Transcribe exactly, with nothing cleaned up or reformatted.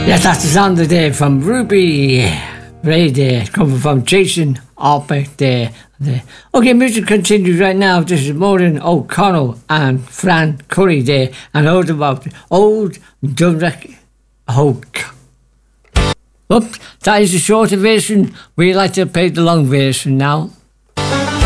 Yes, that's the sound of there from Ruby Ray there, coming from Jason Albeck there. there. Okay, music continues right now. This is Maureen O'Connell and Fran Curry there, and heard about Old Dunrick Hoke. Oops, that is the shorter version. We like to play the long version now.